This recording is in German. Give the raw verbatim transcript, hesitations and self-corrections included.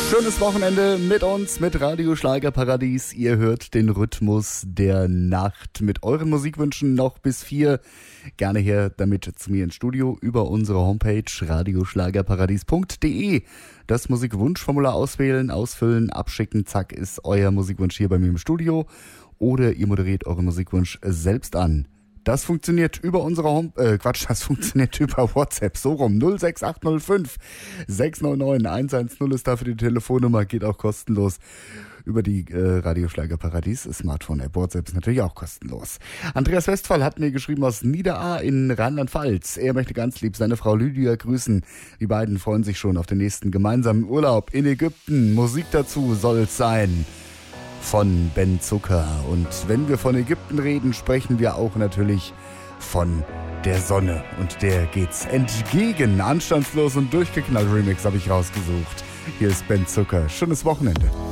Schönes Wochenende mit uns, mit Radio Schlagerparadies. Ihr hört den Rhythmus der Nacht mit euren Musikwünschen noch bis vier. Gerne her damit zu mir ins Studio über unsere Homepage radioschlagerparadies punkt de. Das Musikwunschformular auswählen, ausfüllen, abschicken. Zack, ist euer Musikwunsch hier bei mir im Studio. Oder ihr moderiert euren Musikwunsch selbst an. Das funktioniert über unsere Home äh, Quatsch, das funktioniert über WhatsApp, so rum. null sechs acht null fünf sechs neun neun eins eins null ist dafür die Telefonnummer, geht auch kostenlos über die äh, Radio Schlagerparadies Smartphone-App. WhatsApp ist natürlich auch kostenlos. Andreas Westphal hat mir geschrieben aus Niederahr in Rheinland-Pfalz. Er möchte ganz lieb seine Frau Lydia grüßen. Die beiden freuen sich schon auf den nächsten gemeinsamen Urlaub in Ägypten. Musik dazu soll es sein von Ben Zucker. Und wenn wir von Ägypten reden, sprechen wir auch natürlich von der Sonne. Und der geht's entgegen. Anstandslos und durchgeknallt Remix habe ich rausgesucht. Hier ist Ben Zucker. Schönes Wochenende.